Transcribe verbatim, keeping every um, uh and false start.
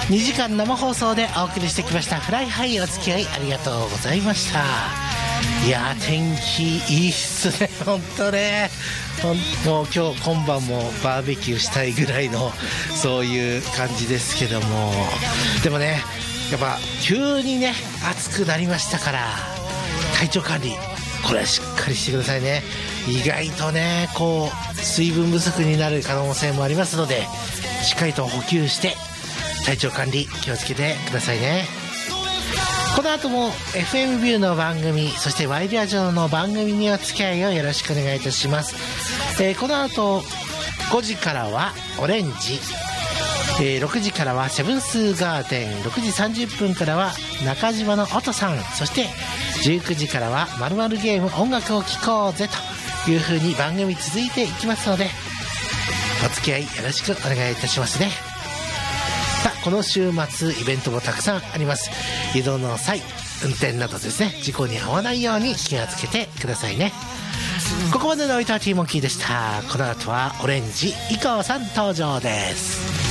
にじかん生放送でお送りしてきましたフライハイ、お付き合いありがとうございました。いやー天気いいっすね、ほんとね。ほんもう今日今晩もバーベキューしたいぐらいのそういう感じですけども、でもねやっぱ急にね暑くなりましたから、体調管理これはしっかりしてくださいね。意外とねこう水分不足になる可能性もありますので、しっかりと補給して体調管理気をつけてくださいね。この後も エフエム ビューの番組、そしてワイドラジオの番組にお付き合いをよろしくお願いいたします。えー、この後ごじからはオレンジ、えー、ろくじからはセブンスガーデン、ろくじさんじゅっぷんからは中島の音さん、そしてじゅうくじからはまるまるゲーム音楽を聴こうぜという風に番組続いていきますので、お付き合いよろしくお願いいたしますね。さあこの週末イベントもたくさんあります。移動の際、運転などですね、事故に遭わないように気をつけてくださいね。ここまでのおいたはティーモンキーでした。この後はオレンジ伊藤さん登場です。